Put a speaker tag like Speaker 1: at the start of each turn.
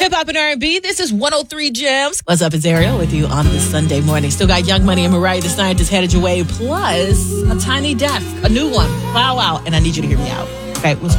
Speaker 1: Hip Hop and R&B. This is 103 Gems. What's up? It's Ariel with you on this Sunday morning. Still got Young Money and Mariah the Scientist headed your way. Plus, a tiny desk, a new one. Wow. And I need you to hear me out. Okay, we'll